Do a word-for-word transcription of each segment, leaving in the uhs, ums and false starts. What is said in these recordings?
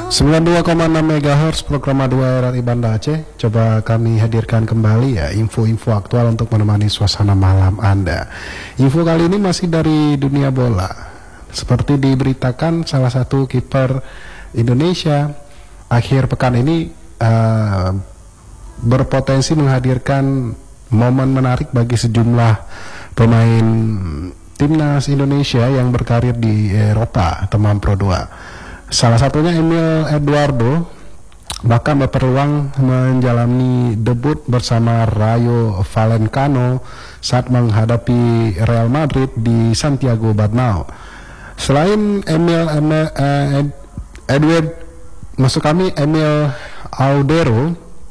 sembilan puluh dua koma enam megahertz program A dua R R I Banda Aceh. Coba kami hadirkan kembali ya info-info aktual untuk menemani suasana malam Anda. Info kali ini masih dari dunia bola. Seperti diberitakan, salah satu kiper Indonesia akhir pekan ini uh, berpotensi menghadirkan momen menarik bagi sejumlah pemain timnas Indonesia yang berkarir di Eropa, teman Pro dua. Salah satunya Emil Eduardo bahkan berpeluang menjalani debut bersama Rayo Vallecano saat menghadapi Real Madrid di Santiago Bernabeu. Selain Emil Emil Ed, Edward, maksud kami Emil Audero,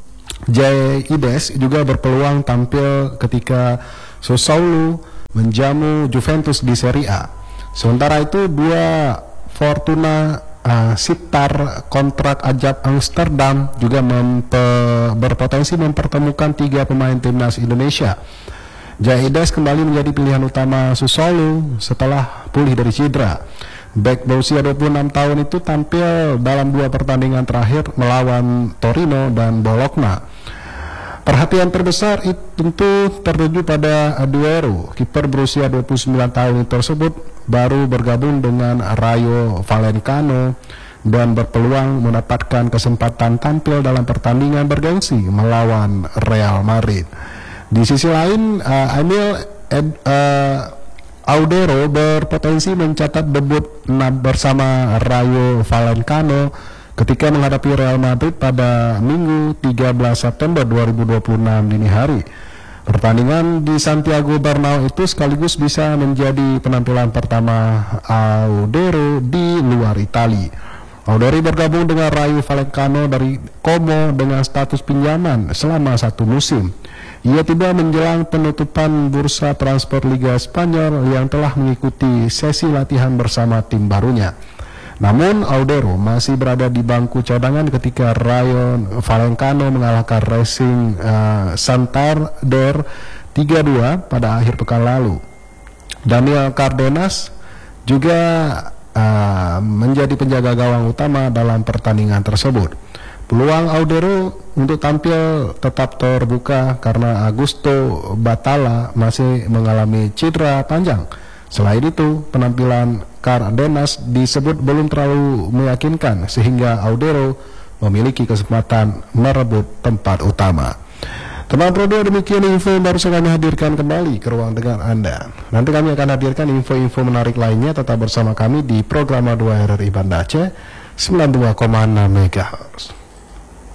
Jay Ides juga berpeluang tampil ketika Sassuolo menjamu Juventus di Serie A. Sementara itu dua Fortuna Uh, Sittard kontrak Ajax Amsterdam juga mempe, berpotensi mempertemukan tiga pemain timnas Indonesia. Jaides kembali menjadi pilihan utama Sassuolo setelah pulih dari cedera. Bek berusia dua puluh enam tahun itu tampil dalam dua pertandingan terakhir melawan Torino dan Bologna. Perhatian terbesar itu tentu tertuju pada Aduero. Kiper berusia dua puluh sembilan tahun tersebut baru bergabung dengan Rayo Vallecano dan berpeluang mendapatkan kesempatan tampil dalam pertandingan bergengsi melawan Real Madrid. Di sisi lain, uh, Emil Ed, uh, Audero berpotensi mencatat debut bersama Rayo Vallecano ketika menghadapi Real Madrid pada Minggu tiga belas September dua ribu dua puluh enam dini hari. Pertandingan di Santiago Bernabeu itu sekaligus bisa menjadi penampilan pertama Audero di luar Italia. Audero bergabung dengan Rayo Vallecano dari Como dengan status pinjaman selama satu musim. Ia tiba menjelang penutupan bursa transfer Liga Spanyol yang telah mengikuti sesi latihan bersama tim barunya. Namun Audero masih berada di bangku cadangan ketika Rayo Vallecano mengalahkan Racing uh, Santander tiga dua pada akhir pekan lalu. Daniel Cardenas juga uh, menjadi penjaga gawang utama dalam pertandingan tersebut. Peluang Audero untuk tampil tetap terbuka karena Augusto Batalla masih mengalami cedera panjang. Selain itu, penampilan Cardenas disebut belum terlalu meyakinkan sehingga Audero memiliki kesempatan merebut tempat utama. Teman Pro dua, demikian info yang baru saya kami hadirkan kembali ke ruang dengar Anda. Nanti kami akan hadirkan info-info menarik lainnya. Tetap bersama kami di program A dua R R I Banda Aceh sembilan puluh dua koma enam megahertz.